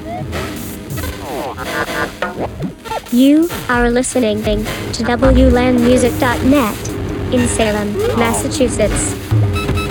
You are listening to WLandmusic.net in Salem, Massachusetts.